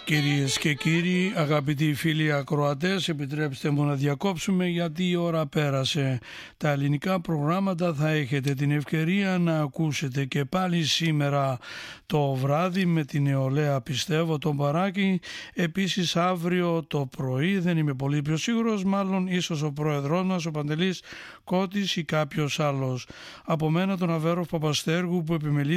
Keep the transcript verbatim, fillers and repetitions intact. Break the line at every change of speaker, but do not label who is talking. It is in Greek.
Κυρίες και κύριοι, αγαπητοί φίλοι ακροατές, επιτρέψτε μου να διακόψουμε γιατί η ώρα πέρασε. Τα ελληνικά προγράμματα θα έχετε την ευκαιρία να ακούσετε και πάλι σήμερα το βράδυ με την νεολαία, πιστεύω, τον Παράκη. Επίσης αύριο το πρωί, δεν είμαι πολύ πιο σίγουρος, μάλλον ίσως ο πρόεδρός μας, ο Παντελής Κώτης ή κάποιος άλλος. Από μένα τον Αβέροφ Παπαστέργου που επιμελεί